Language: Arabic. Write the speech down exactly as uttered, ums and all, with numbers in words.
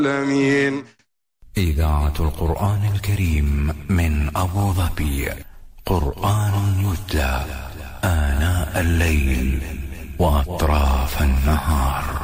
العالمين. إذاعة القرآن الكريم من أبو ظبي. قرآن يتلى آناء الليل وأطراف النهار.